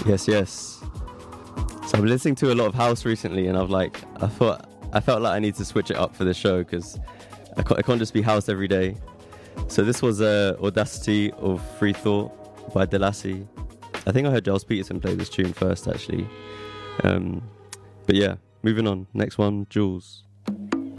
Yes, yes. So I've been listening to a lot of house recently, and I felt like I need to switch it up for the show because I can't just be house every day. So this was Audacity of Free Thought by Delassie. I think I heard Giles Peterson play this tune first, actually. But yeah, moving on. Next one, Jules.